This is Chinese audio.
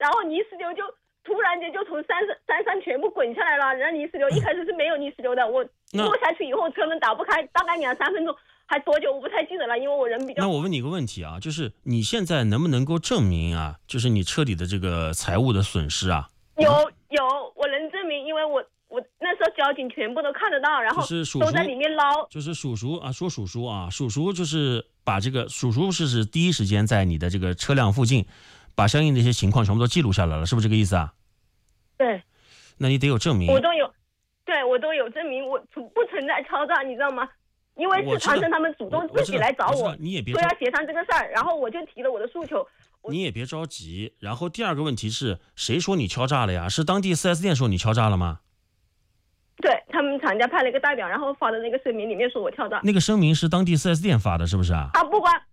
然后泥石流就突然间就从山上全部滚下来了，然后泥石流一开始是没有泥石流的，我落下去以后车门打不开，大概2-3分钟，还多久我不太记得了，因为我人比较。 那我问你一个问题啊，就是你现在能不能够证明啊，就是你车里的这个财物的损失啊？ 有，我能证明，因为我那时候交警全部都看得到，然后都在里面捞。 就是叔叔啊，说叔叔啊，叔叔就是把这个叔叔是第一时间在你的这个车辆附近，把相应的一些情况全部都记录下来了，是不是这个意思啊？ 对。 那你得有证明。 我都有证明，我不存在敲诈，你知道吗？因为是长城他们主动自己来找我， 你也别说要协商这个事儿，然后我就提了我的诉求。 你也别着急。然后第二个问题是，谁说你敲诈了呀？是当地 4S 店说你敲诈了吗？ 对，他们厂家派了一个代表，然后发的那个声明里面说我敲诈。 那个声明是当地 4S 店发的，是不是啊？ 他不管